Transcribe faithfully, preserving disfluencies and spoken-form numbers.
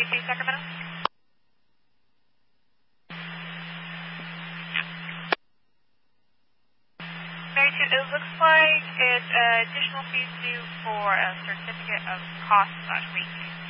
two Sacramento. Mary two, it looks like it's uh, additional fees due for a certificate of cost slash week.